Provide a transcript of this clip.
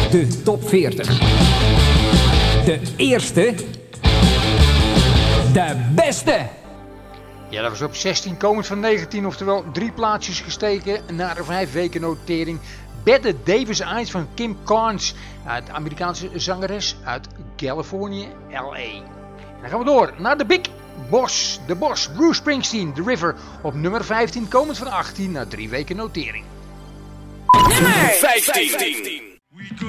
De top 40. De eerste. De beste. Ja, dat was op 16, komend van 19, oftewel 3 plaatsjes gestegen naar de 5 weken notering. Better Davis Eyes van Kim Carnes, de Amerikaanse zangeres uit Californië, LA. En dan gaan we door naar de Big Boss, de Boss, Bruce Springsteen, The River, op nummer 15, komend van 18 naar 3 weken notering. Nummer 15.